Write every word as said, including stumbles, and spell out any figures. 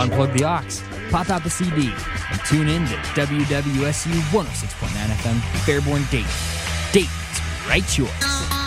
unplug the aux, pop out the C D, and tune in to W W S U one oh six point nine F M, Fairborn, Dayton. Dayton's right choice.